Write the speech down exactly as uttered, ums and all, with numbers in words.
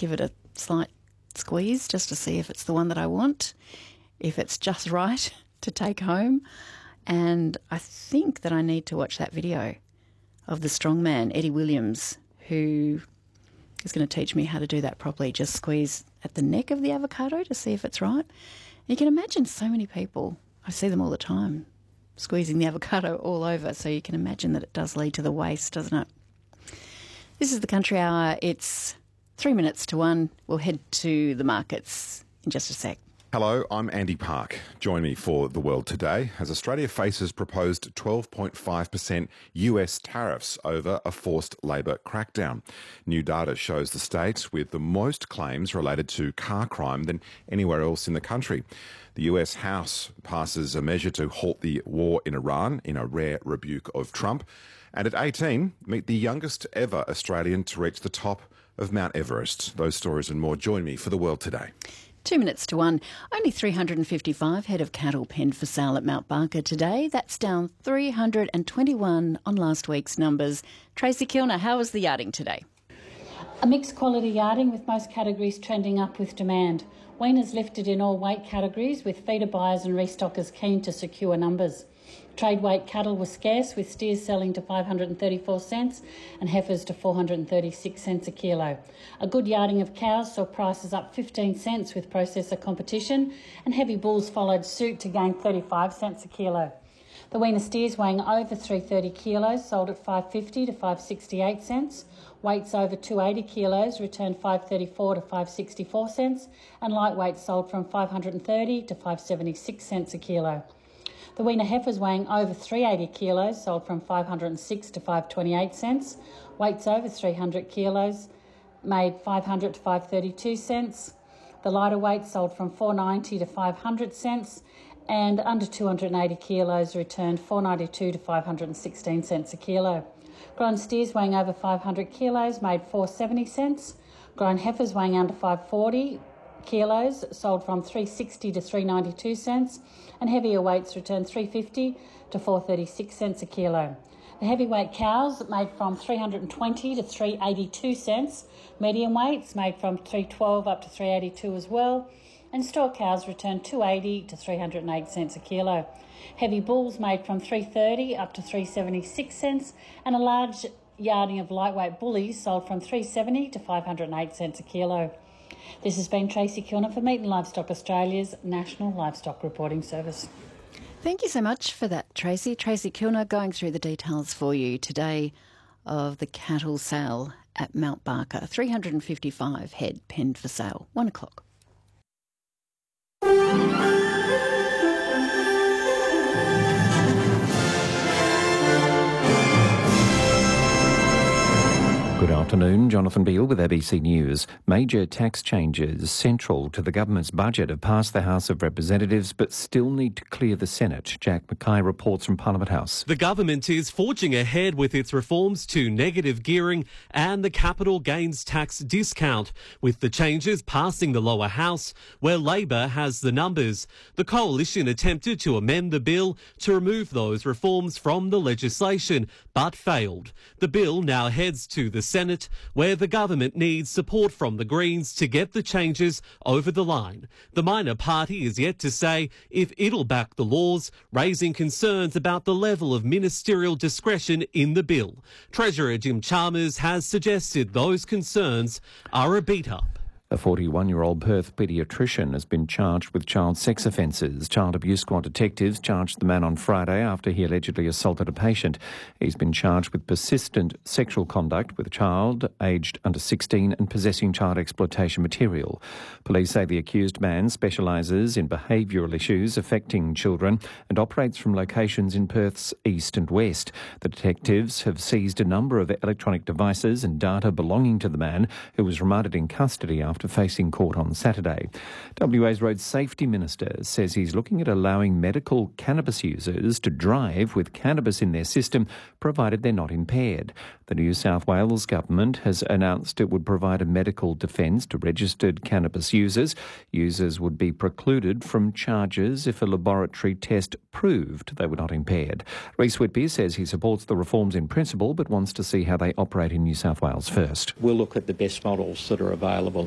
give it a slight squeeze just to see if it's the one that I want, if it's just right to take home. And I think that I need to watch that video of the strongman, Eddie Williams, who is going to teach me how to do that properly. Just squeeze at the neck of the avocado to see if it's right. And you can imagine so many people, I see them all the time, squeezing the avocado all over, so you can imagine that it does lead to the waste, doesn't it? This is the Country Hour. It's three minutes to one. We'll head to the markets in just a sec. Hello, I'm Andy Park. Join me for The World Today as Australia faces proposed twelve point five percent U S tariffs over a forced labour crackdown. New data shows the state with the most claims related to car crime than anywhere else in the country. The U S House passes a measure to halt the war in Iran in a rare rebuke of Trump. And at eighteen, meet the youngest ever Australian to reach the top of Mount Everest. Those stories and more. Join me for The World Today. Two minutes to one. Only three hundred fifty-five head of cattle penned for sale at Mount Barker today. That's down three hundred twenty-one on last week's numbers. Tracy Kilner, how was the yarding today? A mixed quality yarding with most categories trending up with demand. Weaners lifted in all weight categories with feeder buyers and restockers keen to secure numbers. Trade weight cattle were scarce, with steers selling to five hundred thirty-four cents and heifers to four hundred thirty-six cents a kilo. A good yarding of cows saw prices up fifteen cents with processor competition, and heavy bulls followed suit to gain thirty-five cents a kilo. The weaner steers weighing over three hundred thirty kilos sold at five hundred fifty to five hundred sixty-eight cents. Weights over two hundred eighty kilos returned five hundred thirty-four to five hundred sixty-four cents, and lightweights sold from five hundred thirty to five hundred seventy-six cents a kilo. The weaner heifers weighing over three hundred eighty kilos sold from five hundred six to five hundred twenty-eight cents. Weights over three hundred kilos made five hundred to five hundred thirty-two cents. The lighter weights sold from four hundred ninety to five hundred cents, and under two hundred eighty kilos returned four hundred ninety-two to five hundred sixteen cents a kilo. Grown steers weighing over five hundred kilos made four hundred seventy cents. Grown heifers weighing under five hundred forty kilos sold from three hundred sixty to three hundred ninety-two cents, and heavier weights returned three hundred fifty to four hundred thirty-six cents a kilo. The heavyweight cows made from three hundred twenty to three hundred eighty-two cents. Medium weights made from three hundred twelve up to three hundred eighty-two as well, and store cows returned two hundred eighty to three hundred eight cents a kilo. Heavy bulls made from three hundred thirty up to three hundred seventy-six cents, and a large yarding of lightweight bullies sold from three hundred seventy to five hundred eight cents a kilo. This has been Tracy Kilner for Meat and Livestock Australia's National Livestock Reporting Service. Thank you so much for that, Tracy. Tracy Kilner going through the details for you today of the cattle sale at Mount Barker. three hundred fifty-five head penned for sale. One o'clock. Good afternoon, Jonathan Beale with A B C News. Major tax changes central to the government's budget have passed the House of Representatives but still need to clear the Senate. Jack Mackay reports from Parliament House. The government is forging ahead with its reforms to negative gearing and the capital gains tax discount, with the changes passing the lower house, where Labor has the numbers. The coalition attempted to amend the bill to remove those reforms from the legislation, but failed. The bill now heads to the Senate, where the government needs support from the Greens to get the changes over the line. The minor party is yet to say if it'll back the laws, raising concerns about the level of ministerial discretion in the bill. Treasurer Jim Chalmers has suggested those concerns are a beat-up. A forty-one-year-old Perth paediatrician has been charged with child sex offences. Child Abuse Squad detectives charged the man on Friday after he allegedly assaulted a patient. He's been charged with persistent sexual conduct with a child aged under sixteen and possessing child exploitation material. Police say the accused man specialises in behavioural issues affecting children and operates from locations in Perth's east and west. The detectives have seized a number of electronic devices and data belonging to the man, who was remanded in custody after facing court on Saturday. W A's Road Safety Minister says he's looking at allowing medical cannabis users to drive with cannabis in their system, provided they're not impaired. The New South Wales government has announced it would provide a medical defence to registered cannabis users. Users would be precluded from charges if a laboratory test proved they were not impaired. Rhys Whitby says he supports the reforms in principle but wants to see how they operate in New South Wales first. We'll look at the best models that are available